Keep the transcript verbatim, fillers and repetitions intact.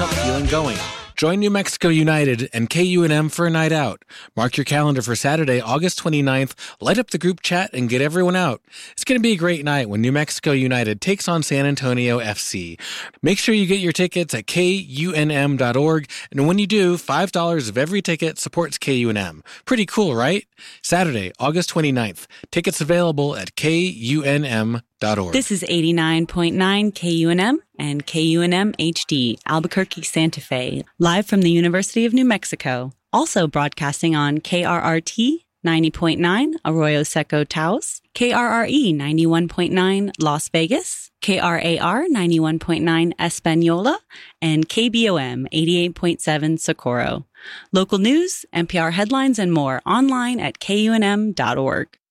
up feeling going. Join New Mexico United and K U N M for a night out. Mark your calendar for Saturday, August twenty-ninth. Light up the group chat and get everyone out. It's going to be a great night when New Mexico United takes on San Antonio F C. Make sure you get your tickets at K U N M dot org, and when you do, five dollars of every ticket supports K U N M. Pretty cool, right? Saturday, August twenty-ninth. Tickets available at K U N M dot org. This is eighty-nine point nine K U N M and K U N M H D, Albuquerque, Santa Fe, live from the University of New Mexico. Also broadcasting on K R R T ninety point nine Arroyo Seco, Taos, K R R E ninety-one point nine Las Vegas, K R A R ninety-one point nine Espanola, and K B O M eighty-eight point seven Socorro. Local news, N P R headlines, and more online at K U N M dot org.